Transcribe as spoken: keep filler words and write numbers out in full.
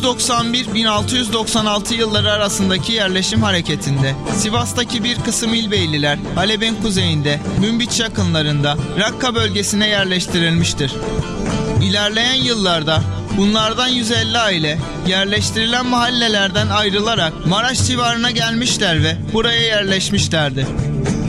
doksan bir bin altı yüz doksan altı yılları arasındaki yerleşim hareketinde Sivas'taki bir kısım İlbeyliler Halep'in kuzeyinde Münbiç yakınlarında Rakka bölgesine yerleştirilmiştir. İlerleyen yıllarda bunlardan yüz elli aile yerleştirilen mahallelerden ayrılarak Maraş civarına gelmişler ve buraya yerleşmişlerdi.